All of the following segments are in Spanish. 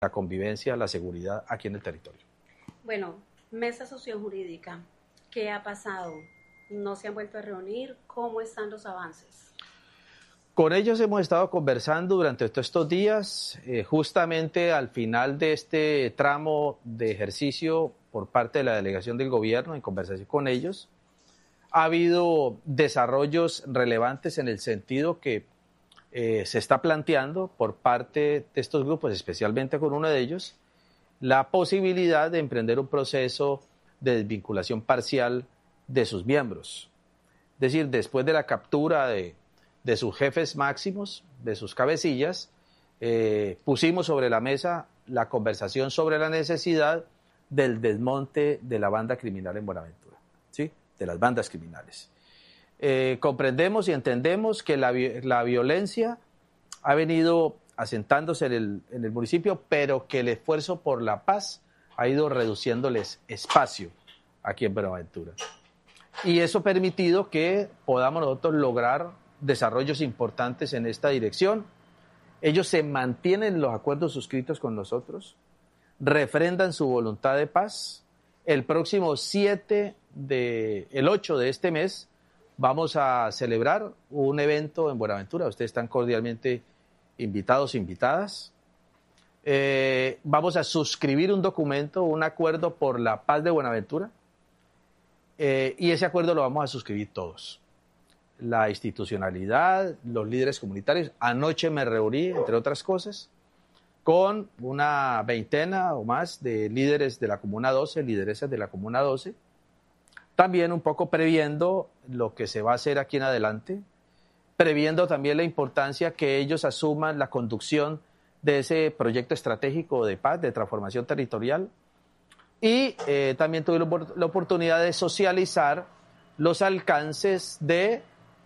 la convivencia, la seguridad aquí en el territorio. Bueno, Mesa Sociojurídica, ¿qué ha pasado? ¿No se han vuelto a reunir? ¿Cómo están los avances? Con ellos hemos estado conversando durante todos estos días, justamente al final de este tramo de ejercicio por parte de la delegación del gobierno, en conversación con ellos, ha habido desarrollos relevantes en el sentido que se está planteando por parte de estos grupos, especialmente con uno de ellos, la posibilidad de emprender un proceso de desvinculación parcial de sus miembros. Es decir, después de la captura de sus jefes máximos, de sus cabecillas, pusimos sobre la mesa la conversación sobre la necesidad del desmonte de la banda criminal en Buenaventura, ¿sí? De las bandas criminales. Comprendemos y entendemos que la violencia ha venido asentándose en el municipio, pero que el esfuerzo por la paz ha ido reduciéndoles espacio aquí en Buenaventura. Y eso ha permitido que podamos nosotros lograr desarrollos importantes en esta dirección. Ellos se mantienen en los acuerdos suscritos con nosotros, refrendan su voluntad de paz. El próximo el 8 de este mes, vamos a celebrar un evento en Buenaventura. Ustedes están cordialmente invitados e invitadas. Vamos a suscribir un documento, un acuerdo por la paz de Buenaventura. Y ese acuerdo lo vamos a suscribir todos. La institucionalidad, los líderes comunitarios. Anoche me reuní, entre otras cosas, con una veintena o más de líderes de la Comuna 12, lideresas de la Comuna 12, también un poco previendo lo que se va a hacer aquí en adelante, previendo también la importancia que ellos asuman la conducción de ese proyecto estratégico de paz, de transformación territorial, y también tuve la oportunidad de socializar los alcances de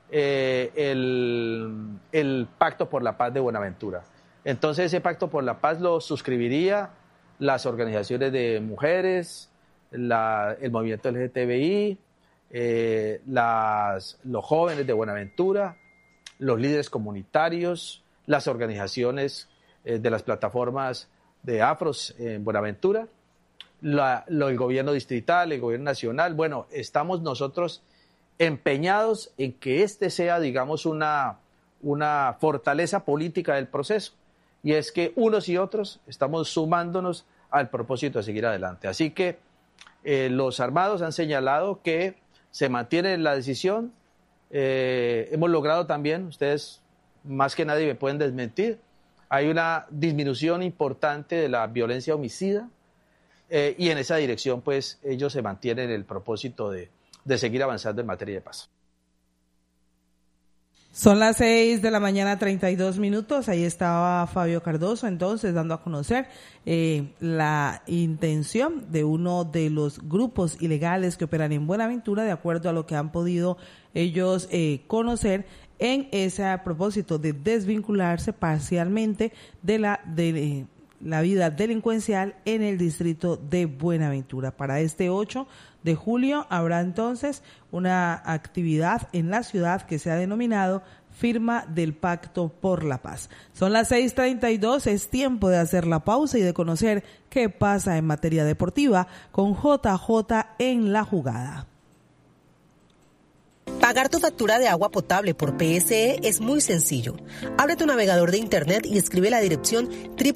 el Pacto por la Paz de Buenaventura. Entonces ese Pacto por la Paz lo suscribiría las organizaciones de mujeres, el movimiento LGTBI, los jóvenes de Buenaventura, los líderes comunitarios, las organizaciones de las plataformas de afros en Buenaventura, el gobierno distrital, el gobierno nacional. Bueno, estamos nosotros empeñados en que este sea, digamos, una fortaleza política del proceso, y es que unos y otros estamos sumándonos al propósito de seguir adelante. Así que los armados han señalado que se mantiene la decisión. Hemos logrado también, ustedes más que nadie me pueden desmentir, hay una disminución importante de la violencia homicida, y en esa dirección pues ellos se mantienen el propósito de seguir avanzando en materia de paz. Son las 6:32 a.m. Ahí estaba Fabio Cardoso, entonces, dando a conocer la intención de uno de los grupos ilegales que operan en Buenaventura, de acuerdo a lo que han podido ellos conocer, en ese propósito de desvincularse parcialmente de la vida delincuencial en el distrito de Buenaventura. Para este 8 de julio habrá entonces una actividad en la ciudad que se ha denominado Firma del Pacto por la Paz. Son las 6:32, es tiempo de hacer la pausa y de conocer qué pasa en materia deportiva con JJ en la jugada. Pagar tu factura de agua potable por PSE es muy sencillo. Abre tu navegador de internet y escribe la dirección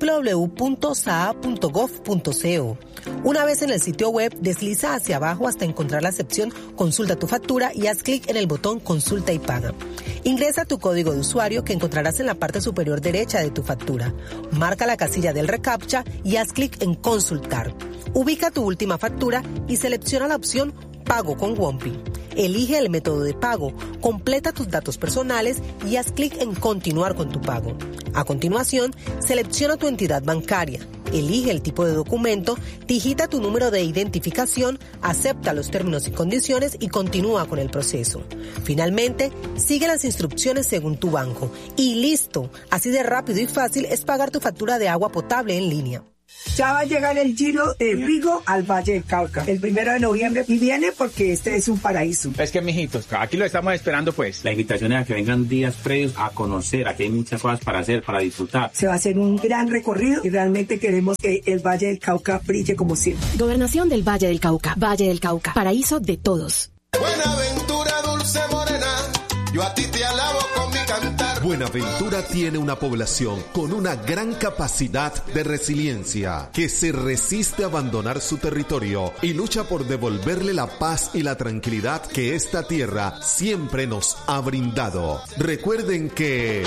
www.saa.gov.co. Una vez en el sitio web, desliza hacia abajo hasta encontrar la sección Consulta tu factura y haz clic en el botón Consulta y paga. Ingresa tu código de usuario que encontrarás en la parte superior derecha de tu factura. Marca la casilla del reCAPTCHA y haz clic en Consultar. Ubica tu última factura y selecciona la opción Pago con WOMPI. Elige el método de pago, completa tus datos personales y haz clic en Continuar con tu pago. A continuación, selecciona tu entidad bancaria, elige el tipo de documento, digita tu número de identificación, acepta los términos y condiciones y continúa con el proceso. Finalmente, sigue las instrucciones según tu banco. Y listo, así de rápido y fácil es pagar tu factura de agua potable en línea. Ya va a llegar el Giro de Rigo al Valle del Cauca el 1 de noviembre y viene porque este es un paraíso. Es que, mijitos, aquí lo estamos esperando, pues. La invitación es a que vengan días previos a conocer. Aquí hay muchas cosas para hacer, para disfrutar. Se va a hacer un gran recorrido y realmente queremos que el Valle del Cauca brille como siempre. Gobernación del Valle del Cauca. Valle del Cauca, paraíso de todos. Buenaventura, dulce morena, yo a ti te alabo con mi cantar. Buenaventura tiene una población con una gran capacidad de resiliencia, que se resiste a abandonar su territorio y lucha por devolverle la paz y la tranquilidad que esta tierra siempre nos ha brindado. Recuerden que